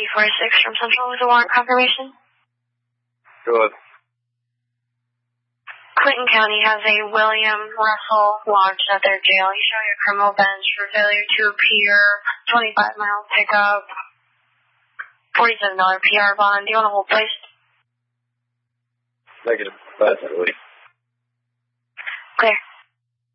346 from Central with a warrant confirmation. Go ahead. Clinton County has a William Russell lodged at their jail. He's showing a criminal bench for failure to appear, 25 mile pickup, $47 PR bond. Do you want to hold, please? Negative. Bye, Natalie. Clear.